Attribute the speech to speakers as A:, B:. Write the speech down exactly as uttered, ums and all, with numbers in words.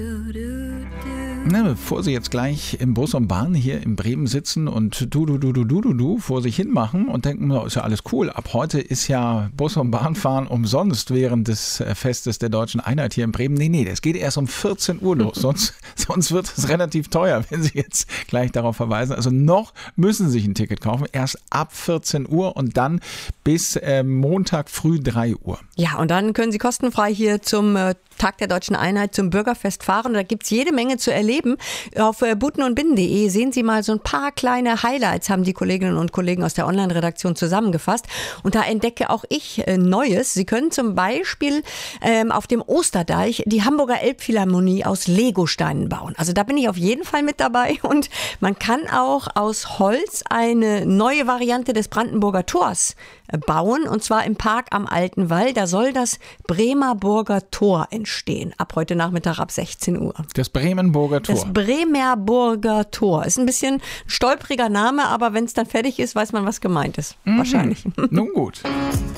A: Na, bevor Sie jetzt gleich im Bus und Bahn hier in Bremen sitzen und du, du, du, du, du, du, du vor sich hin machen und denken, na, ist ja alles cool. Ab heute ist ja Bus- und Bahnfahren umsonst während des Festes der Deutschen Einheit hier in Bremen. Nee, nee, das geht erst um vierzehn Uhr los. Sonst, sonst wird es relativ teuer, wenn Sie jetzt gleich darauf verweisen. Also noch müssen Sie sich ein Ticket kaufen. Erst ab vierzehn Uhr und dann bis äh, Montag früh drei Uhr.
B: Ja, und dann können Sie kostenfrei hier zum äh, Tag der Deutschen Einheit, zum Bürgerfest fahren. Da gibt's jede Menge zu erleben. Auf äh, buten und binden punkt de sehen Sie mal so ein paar kleine Highlights, haben die Kolleginnen und Kollegen aus der Online-Redaktion zusammengefasst. Und da entdecke auch ich äh, Neues. Sie können zum Beispiel ähm, auf dem Osterdeich die Hamburger Elbphilharmonie aus Legosteinen bauen. Also da bin ich auf jeden Fall mit dabei. Und man kann auch aus Holz eine neue Variante des Brandenburger Tors äh, bauen. Und zwar im Park am Alten Wall. Da soll das Bremerburger Tor entstehen. Ab heute Nachmittag ab sechzehn Uhr.
A: Das Bremenburger Tor.
B: Das Bremerburger Tor. Ist ein bisschen ein stolpriger Name, aber wenn es dann fertig ist, weiß man, was gemeint ist. Mhm. Wahrscheinlich.
A: Nun gut.